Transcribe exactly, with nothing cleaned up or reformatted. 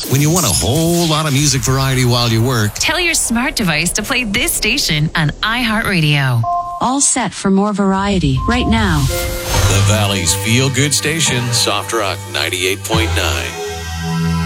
When you want a whole lot of music variety while you work, tell your smart device to play this station on iHeartRadio. All set for more variety right now. The Valley's feel-good station, Soft Rock ninety-eight point nine.